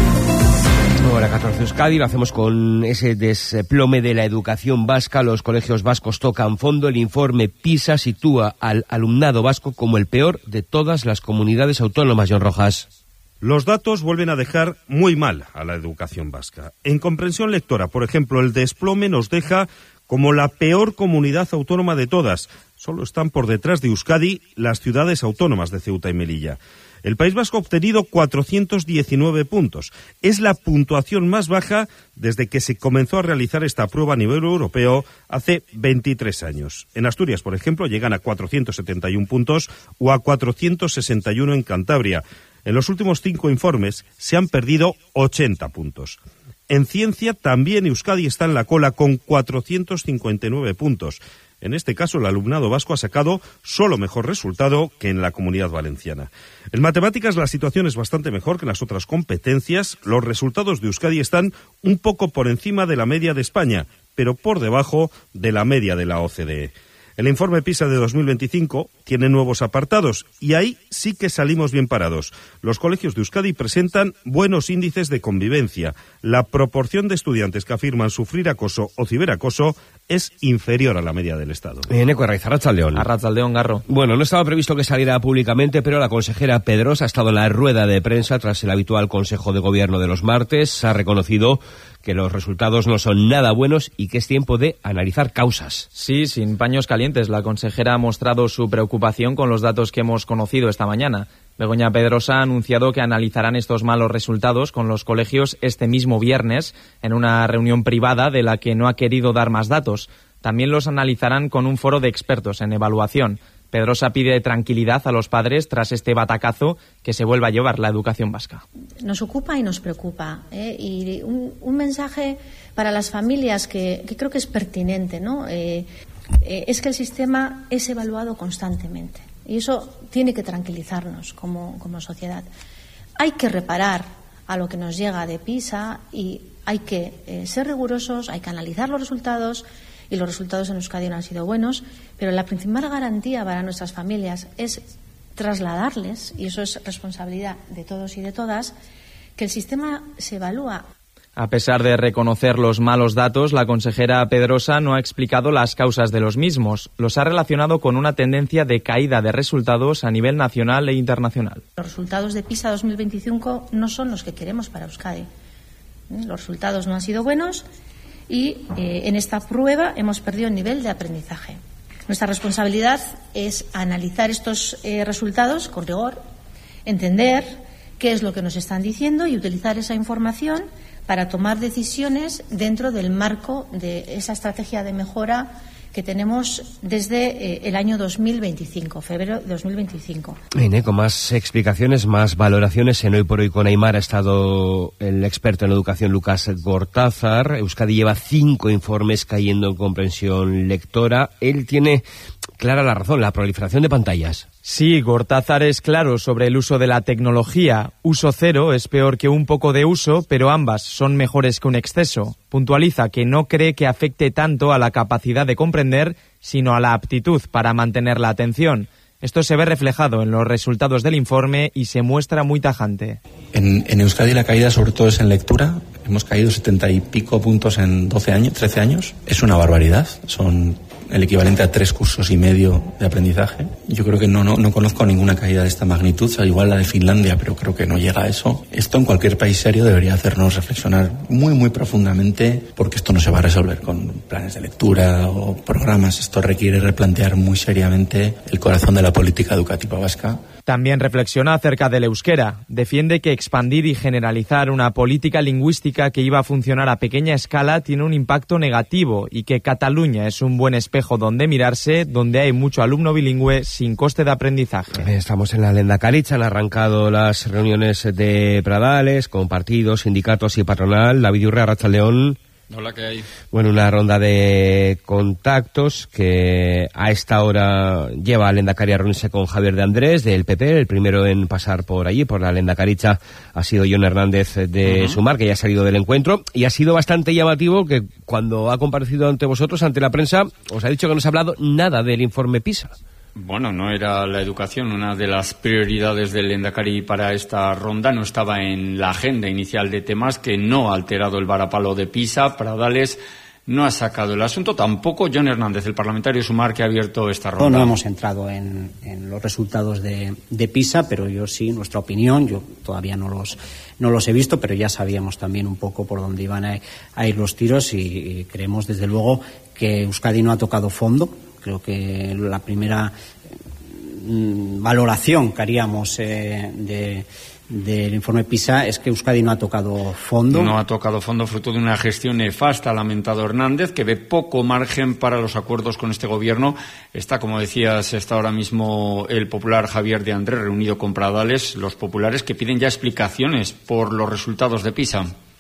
Hora catorce Euskadi, lo hacemos con ese desplome de la educación vasca. Los colegios vascos tocan fondo. El informe PISA sitúa al alumnado vasco como el peor de todas las comunidades autónomas. John Rojas. Los datos vuelven a dejar muy mal a la educación vasca. En comprensión lectora, por ejemplo, el desplome nos deja como la peor comunidad autónoma de todas. Solo están por detrás de Euskadi las ciudades autónomas de Ceuta y Melilla. El País Vasco ha obtenido cuatrocientos diecinueve puntos. Es la puntuación más baja desde que se comenzó a realizar esta prueba a nivel europeo hace veintitrés años. En Asturias, por ejemplo, llegan a cuatrocientos setenta y uno puntos o a cuatrocientos sesenta y uno en Cantabria. En los últimos cinco informes se han perdido ochenta puntos. En ciencia también Euskadi está en la cola con cuatrocientos cincuenta y nueve puntos. En este caso, el alumnado vasco ha sacado solo mejor resultado que en la Comunidad Valenciana. En matemáticas la situación es bastante mejor que en las otras competencias. Los resultados de Euskadi están un poco por encima de la media de España, pero por debajo de la media de la O C D E. El informe PISA de dos mil veinticinco tiene nuevos apartados y ahí sí que salimos bien parados. Los colegios de Euskadi presentan buenos índices de convivencia. La proporción de estudiantes que afirman sufrir acoso o ciberacoso es inferior a la media del Estado. En Eco Arraiz, Arratsaldeon. Arratsaldeon, Garro. Bueno, no estaba previsto que saliera públicamente, pero la consejera Pedrosa ha estado en la rueda de prensa tras el habitual Consejo de Gobierno de los martes. Ha reconocido que los resultados no son nada buenos y que es tiempo de analizar causas. Sí, sin paños calientes. La consejera ha mostrado su preocupación con los datos que hemos conocido esta mañana. Begoña Pedrosa ha anunciado que analizarán estos malos resultados con los colegios este mismo viernes en una reunión privada de la que no ha querido dar más datos. También los analizarán con un foro de expertos en evaluación. Pedrosa pide tranquilidad a los padres tras este batacazo que se vuelva a llevar la educación vasca. Nos ocupa y nos preocupa, ¿eh? Y un, un mensaje para las familias que, que creo que es pertinente, ¿no? Eh, eh, es que el sistema es evaluado constantemente y eso tiene que tranquilizarnos como, como sociedad. Hay que reparar a lo que nos llega de PISA y hay que eh, ser rigurosos, hay que analizar los resultados. Y los resultados en Euskadi no han sido buenos, pero la principal garantía para nuestras familias es trasladarles, y eso es responsabilidad de todos y de todas, que el sistema se evalúa. A pesar de reconocer los malos datos, la consejera Pedrosa no ha explicado las causas de los mismos. Los ha relacionado con una tendencia de caída de resultados a nivel nacional e internacional. Los resultados de PISA dos mil veinticinco no son los que queremos para Euskadi. Los resultados no han sido buenos y eh, en esta prueba hemos perdido el nivel de aprendizaje. Nuestra responsabilidad es analizar estos eh, resultados con rigor, entender qué es lo que nos están diciendo y utilizar esa información para tomar decisiones dentro del marco de esa estrategia de mejora que tenemos desde eh, el año dos mil veinticinco, febrero de dos mil veinticinco. Bien, con más explicaciones, más valoraciones, en Hoy por Hoy con Aymar ha estado el experto en educación Lucas Gortázar. Euskadi lleva cinco informes cayendo en comprensión lectora. Él tiene clara la razón, la proliferación de pantallas. Sí, Gortázar es claro sobre el uso de la tecnología. Uso cero es peor que un poco de uso, pero ambas son mejores que un exceso. Puntualiza que no cree que afecte tanto a la capacidad de comprender, sino a la aptitud para mantener la atención. Esto se ve reflejado en los resultados del informe y se muestra muy tajante. En, en Euskadi la caída sobre todo es en lectura. Hemos caído setenta y pico puntos en doce años, trece años. Es una barbaridad. Son el equivalente a tres cursos y medio de aprendizaje. Yo creo que no, no, no conozco ninguna caída de esta magnitud, o sea, igual la de Finlandia, pero creo que no llega a eso. Esto en cualquier país serio debería hacernos reflexionar muy, muy profundamente, porque esto no se va a resolver con planes de lectura o programas. Esto requiere replantear muy seriamente el corazón de la política educativa vasca. También reflexiona acerca del euskera. Defiende que expandir y generalizar una política lingüística que iba a funcionar a pequeña escala tiene un impacto negativo y que Cataluña es un buen espejo donde mirarse, donde hay mucho alumno bilingüe sin coste de aprendizaje. Estamos en la Lehendakaritza, han arrancado las reuniones de Pradales con partidos, sindicatos y patronal. David Yurre, Arratsaldeon. Hola, ¿qué hay? Bueno, una ronda de contactos que a esta hora lleva a Lehendakari a reunirse con Javier de Andrés del P P. El primero en pasar por allí, por la Lehendakaritza, ha sido Jon Hernández de uh-huh. Sumar, que ya ha salido del encuentro, y ha sido bastante llamativo que cuando ha comparecido ante vosotros, ante la prensa, os ha dicho que no se ha hablado nada del informe PISA. Bueno, no era la educación una de las prioridades del Lehendakari para esta ronda, no estaba en la agenda inicial de temas, que no ha alterado el varapalo de PISA. Pradales no ha sacado el asunto, tampoco Jon Hernández, el parlamentario Sumar, que ha abierto esta ronda. No, no hemos entrado en, en los resultados de, de PISA, pero yo sí, nuestra opinión, yo todavía no los, no los he visto, pero ya sabíamos también un poco por dónde iban a, a ir los tiros y, y creemos desde luego que Euskadi no ha tocado fondo. Creo que la primera mm, valoración que haríamos eh, de, del informe PISA es que Euskadi no ha tocado fondo. No ha tocado fondo fruto de una gestión nefasta, ha lamentado Hernández, que ve poco margen para los acuerdos con este gobierno. Está, como decías, está ahora mismo el popular Javier de Andrés reunido con Pradales, los populares que piden ya explicaciones por los resultados de PISA.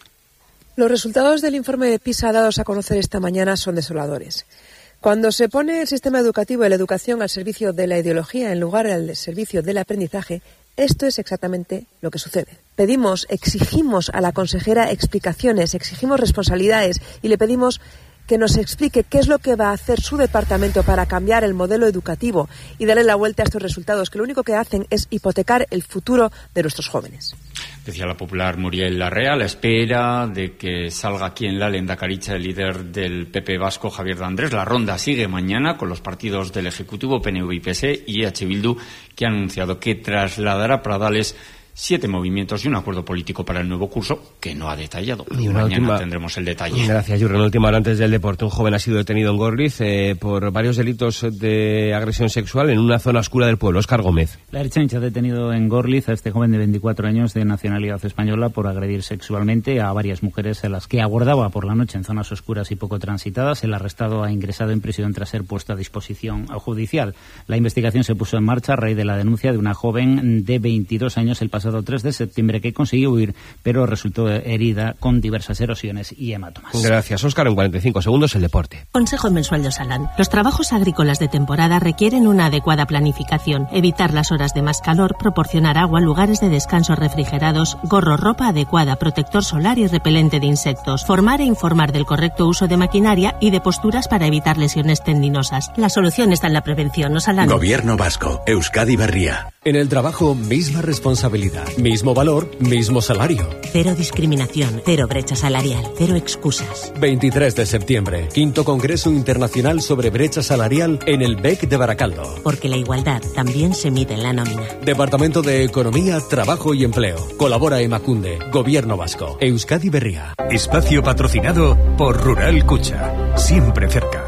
Los resultados del informe de PISA dados a conocer esta mañana son desoladores. Cuando se pone el sistema educativo y la educación al servicio de la ideología en lugar del servicio del aprendizaje, esto es exactamente lo que sucede. Pedimos, exigimos a la consejera explicaciones, exigimos responsabilidades y le pedimos que nos explique qué es lo que va a hacer su departamento para cambiar el modelo educativo y darle la vuelta a estos resultados, que lo único que hacen es hipotecar el futuro de nuestros jóvenes. Decía la popular Muriel Larrea, a la espera de que salga aquí en la Lehendakaritza el líder del P P vasco, Javier de Andrés. La ronda sigue mañana con los partidos del Ejecutivo, P N V y P S E y H. Bildu, que ha anunciado que trasladará a Pradales siete movimientos y un acuerdo político para el nuevo curso, que no ha detallado. Y mañana última, tendremos el detalle. Gracias, Yurre. Una última hora antes del deporte. Un joven ha sido detenido en Gorliz eh, por varios delitos de agresión sexual en una zona oscura del pueblo. Óscar Gómez. La Ertzaintza ha detenido en Gorliz a este joven de veinticuatro años de nacionalidad española por agredir sexualmente a varias mujeres a las que abordaba por la noche en zonas oscuras y poco transitadas. El arrestado ha ingresado en prisión tras ser puesto a disposición judicial. La investigación se puso en marcha a raíz de la denuncia de una joven de veintidós años el pasado tres de septiembre que consiguió huir, pero resultó herida con diversas erosiones y hematomas. Gracias, Óscar. En cuarenta y cinco segundos el deporte. Consejo mensual de Osalan. Los trabajos agrícolas de temporada requieren una adecuada planificación, evitar las horas de más calor, proporcionar agua, lugares de descanso refrigerados, gorro, ropa adecuada, protector solar y repelente de insectos, formar e informar del correcto uso de maquinaria y de posturas para evitar lesiones tendinosas. La solución está en la prevención. Osalan. Gobierno vasco. Euskadi Berria. En el trabajo, misma responsabilidad. Mismo valor, mismo salario. Cero discriminación, cero brecha salarial, cero excusas. veintitrés de septiembre, quinto Congreso Internacional sobre Brecha Salarial en el B E C de Baracaldo. Porque la igualdad también se mide en la nómina. Departamento de Economía, Trabajo y Empleo. Colabora Emakunde, Gobierno Vasco. Euskadi Berria. Espacio patrocinado por Rural Cucha. Siempre cerca.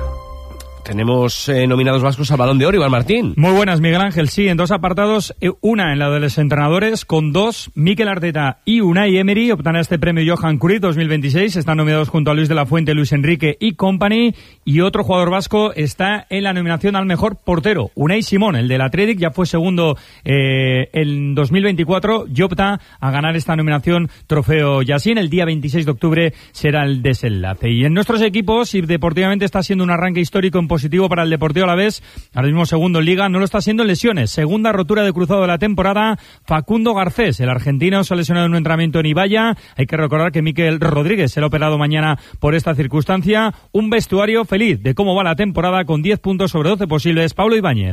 Tenemos eh, nominados vascos al Balón de Oro, Iván Martín. Muy buenas, Miguel Ángel. Sí, en dos apartados, una en la de los entrenadores, con dos, Mikel Arteta y Unai Emery optan a este premio Johan Cruyff dos mil veintiséis. Están nominados junto a Luis de la Fuente, Luis Enrique y company. Y otro jugador vasco está en la nominación al mejor portero, Unai Simón, el del Athletic, ya fue segundo eh, en dos mil veinticuatro y opta a ganar esta nominación Trofeo Yassin. El día veintiséis de octubre será el desenlace. Y en nuestros equipos, y deportivamente está siendo un arranque histórico en positivo para el Deportivo Alavés, ahora mismo segundo en Liga, no lo está haciendo en lesiones. Segunda rotura de cruzado de la temporada, Facundo Garcés, el argentino, se ha lesionado en un entrenamiento en Ibaya. Hay que recordar que Mikel Rodríguez será operado mañana por esta circunstancia. Un vestuario feliz de cómo va la temporada, con diez puntos sobre doce posibles. Pablo Ibáñez.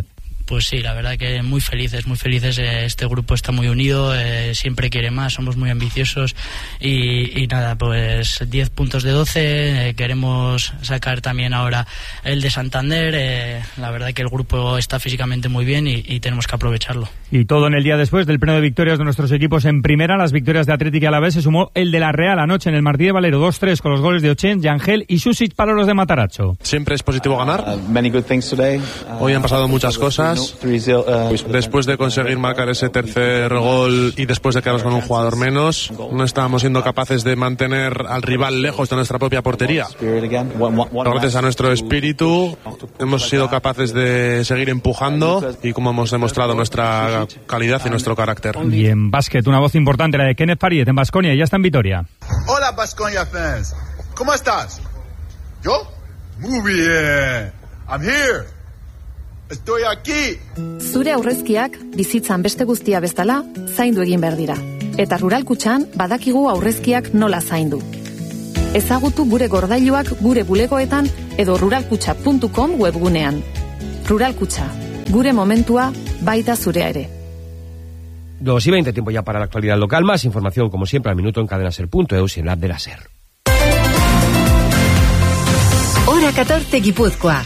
Pues sí, la verdad que muy felices, muy felices. Este grupo está muy unido, eh, siempre quiere más, somos muy ambiciosos y, y nada, pues diez puntos de doce, eh, queremos sacar también ahora el de Santander. Eh, la verdad que el grupo está físicamente muy bien y, y tenemos que aprovecharlo. Y todo en el día después del pleno de victorias de nuestros equipos en primera, las victorias de Atlético y Alavés, se sumó el de la Real anoche en el Martí de Valero, dos tres con los goles de Ochent, Yangel y Susic para los de Mataracho. Siempre es positivo ganar. Hoy han pasado muchas cosas. Después de conseguir marcar ese tercer gol y después de quedarnos con un jugador menos, no estábamos siendo capaces de mantener al rival lejos de nuestra propia portería. Gracias a nuestro espíritu hemos sido capaces de seguir empujando y como hemos demostrado nuestra calidad y nuestro carácter. Y en básquet, una voz importante, la de Kenneth Fariet en Baskonia, y ya está en Vitoria. Hola Baskonia fans, ¿cómo estás? ¿Yo? Muy bien. I'm here. Estoy aquí. Zure aurrezkiak bizitzan beste guztia bezala zaindu egin behar dira. Eta Rural Kutxan badakigu aurrezkiak nola zaindu. Ezagutu gure gordailuak gure bulegoetan edo ruralkutxa puntu com webgunean. Rural Kutxa, gure momentua baita zurea ere. dos y veinte, tiempo ya para la actualidad local. Más información, como siempre, al minuto en cadenaser punto eus y en la app de la SER. Hora catorce, Guipúzcoa.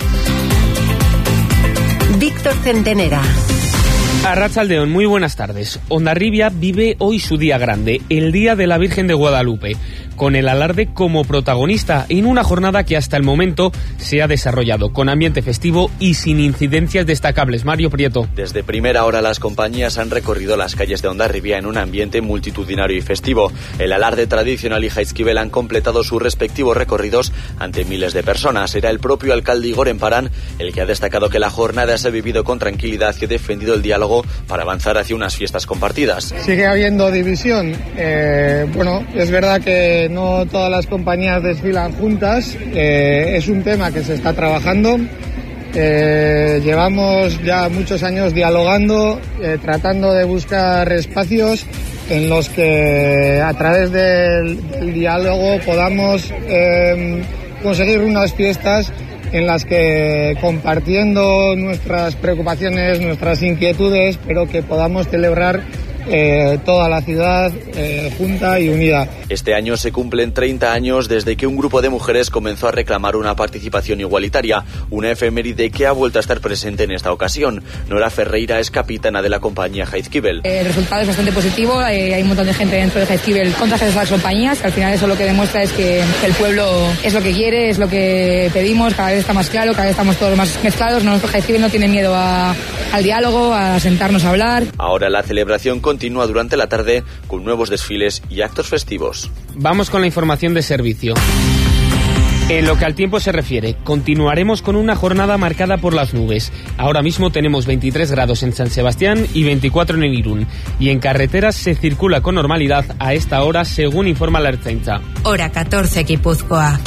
Víctor Centenera. Arratsaldeon, muy buenas tardes. Hondarribia vive hoy su día grande, el Día de la Virgen de Guadalupe, con el alarde como protagonista en una jornada que hasta el momento se ha desarrollado con ambiente festivo y sin incidencias destacables. Mario Prieto. Desde primera hora las compañías han recorrido las calles de Hondarribia en un ambiente multitudinario y festivo. El alarde tradicional y Jaizkibel han completado sus respectivos recorridos ante miles de personas. Era el propio alcalde Igor Emparán el que ha destacado que la jornada se ha vivido con tranquilidad y ha defendido el diálogo para avanzar hacia unas fiestas compartidas. Sigue habiendo división. Eh, bueno, es verdad que no todas las compañías desfilan juntas. Eh, es un tema que se está trabajando. Eh, llevamos ya muchos años dialogando, eh, tratando de buscar espacios en los que a través del, del diálogo podamos eh, conseguir unas fiestas en las que, compartiendo nuestras preocupaciones, nuestras inquietudes, pero que podamos celebrar eh, toda la ciudad eh, junta y unida. Este año se cumplen treinta años desde que un grupo de mujeres comenzó a reclamar una participación igualitaria, una efeméride que ha vuelto a estar presente en esta ocasión. Nora Ferreira es capitana de la compañía Jaizkibel. El resultado es bastante positivo, eh, hay un montón de gente dentro de Jaizkibel contra esas compañías, que al final eso lo que demuestra es que el pueblo es lo que quiere, es lo que pedimos, cada vez está más claro, cada vez estamos todos más mezclados. Nuestro Jaizkibel no tiene miedo a, al diálogo, a sentarnos a hablar. Ahora la celebración continúa durante la tarde con nuevos desfiles y actos festivos. Vamos con la información de servicio. En lo que al tiempo se refiere, continuaremos con una jornada marcada por las nubes. Ahora mismo tenemos veintitrés grados en San Sebastián y veinticuatro en Irún. Y en carreteras se circula con normalidad a esta hora, según informa la Ertzaintza. Hora catorce, Guipúzcoa.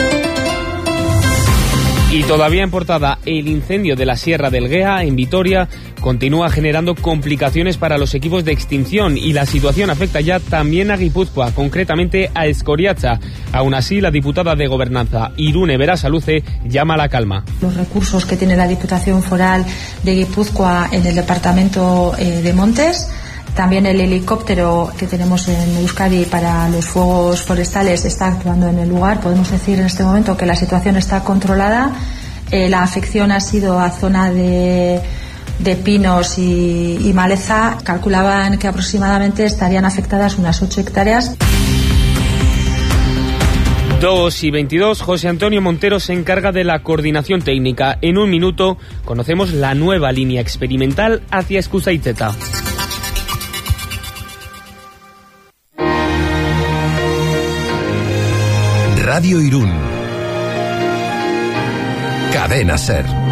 Y todavía en portada, el incendio de la Sierra del Guea, en Vitoria, continúa generando complicaciones para los equipos de extinción y la situación afecta ya también a Guipúzcoa, concretamente a Escoriaza. Aún así, la diputada de Gobernanza, Irune Berasaluce, llama a la calma. Los recursos que tiene la Diputación Foral de Guipúzcoa en el departamento eh, de Montes, también el helicóptero que tenemos en Euskadi para los fuegos forestales está actuando en el lugar. Podemos decir en este momento que la situación está controlada. Eh, la afección ha sido a zona de, de pinos y, y maleza. Calculaban que aproximadamente estarían afectadas unas ocho hectáreas. dos y veintidós, José Antonio Montero se encarga de la coordinación técnica. En un minuto conocemos la nueva línea experimental hacia Escuzaitzeta. Radio Irún. Cadena SER.